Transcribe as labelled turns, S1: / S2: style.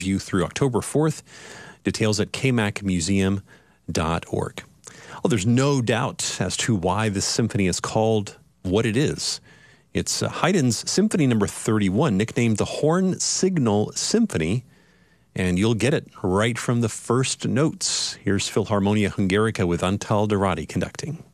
S1: view through October 4th. Details at kmacmuseum.org. Well, there's no doubt as to why this symphony is called what it is. It's Haydn's Symphony No. 31, nicknamed the Horn Signal Symphony, and you'll get it right from the first notes. Here's Philharmonia Hungarica with Antal Dorati conducting.